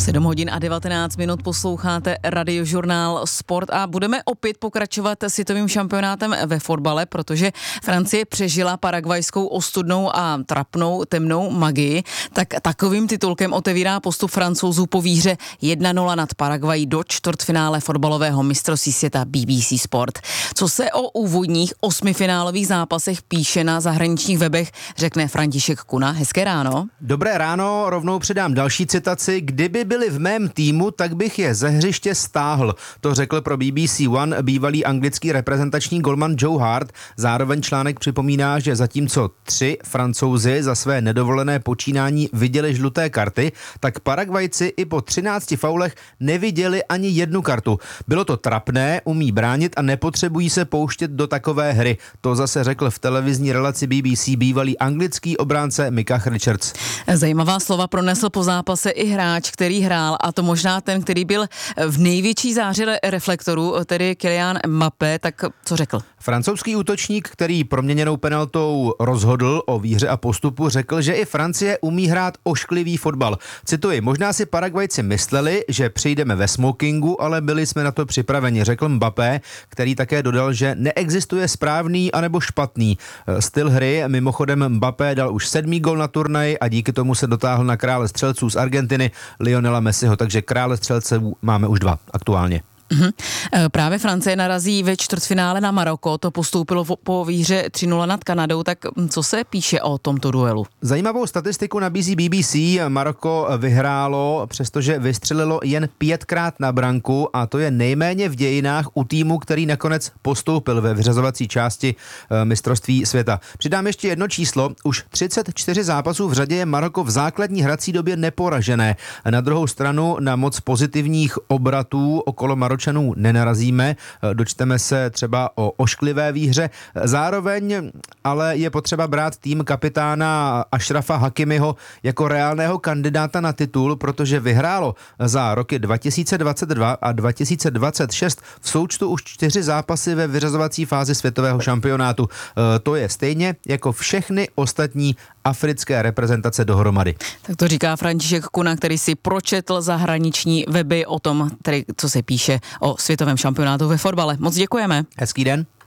7 hodin a 19 minut posloucháte Radiožurnál Sport a budeme opět pokračovat světovým šampionátem ve fotbale, protože Francie přežila paraguajskou ostudnou a trapnou temnou magii. Tak takovým titulkem otevírá postup Francouzů po výhře 1-0 nad Paraguají do čtvrtfinále fotbalového mistrovství světa BBC Sport. Co se o úvodních 8finálových zápasech píše na zahraničních webech, řekne František Kuna. Hezké ráno. Dobré ráno, rovnou předám další citaci. Kdyby byli v mém týmu, tak bych je ze hřiště stáhl. To řekl pro BBC One bývalý anglický reprezentační golman Joe Hart. Zároveň článek připomíná, že zatímco 3 Francouzi za své nedovolené počínání viděli žluté karty, tak Paraguajci i po 13 faulech neviděli ani jednu kartu. Bylo to trapné, umí bránit a nepotřebují se pouštět do takové hry. To zase řekl v televizní relaci BBC bývalý anglický obránce Micah Richards. Zajímavá slova pronesl po zápase i hráč, který hrál, a to možná ten, který byl v největší záře reflektorů, tedy Kylian Mbappé. Tak co řekl? Francouzský útočník, který proměněnou penaltou rozhodl o výhře a postupu, řekl, že i Francie umí hrát ošklivý fotbal. Cituji, možná si Paraguajci mysleli, že přijdeme ve smokingu, ale byli jsme na to připraveni, řekl Mbappé, který také dodal, že neexistuje správný anebo špatný styl hry. Mimochodem Mbappé dal už 7. gol na turnaji a díky tomu se dotáhl na krále střelců z Argentiny Lionela Messiho, takže krále střelců máme už 2 aktuálně. Právě Francie narazí ve čtvrtfinále na Maroko, to postoupilo po výhře 3-0 nad Kanadou, tak co se píše o tomto duelu? Zajímavou statistiku nabízí BBC. Maroko vyhrálo, přestože vystřelilo jen 5krát na branku a to je nejméně v dějinách u týmu, který nakonec postoupil ve vyřazovací části mistrovství světa. Přidám ještě jedno číslo, už 34 zápasů v řadě je Maroko v základní hrací době neporažené. Na druhou stranu na moc pozitivních obratů okolo Maročanů nenarazíme, dočteme se třeba o ošklivé výhře. Zároveň ale je potřeba brát tým kapitána Ašrafa Hakimiho jako reálného kandidáta na titul, protože vyhrálo za roky 2022 a 2026 v součtu už 4 zápasy ve vyřazovací fázi světového šampionátu. To je stejně jako všechny ostatní africké reprezentace dohromady. Tak to říká František Kuna, který si pročetl zahraniční weby o tom, tedy co se píše o světovém šampionátu ve fotbale. Moc děkujeme. Hezký den.